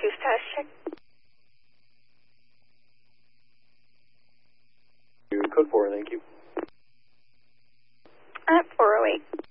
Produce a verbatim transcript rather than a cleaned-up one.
two status check. Code four, thank you. At four oh eight.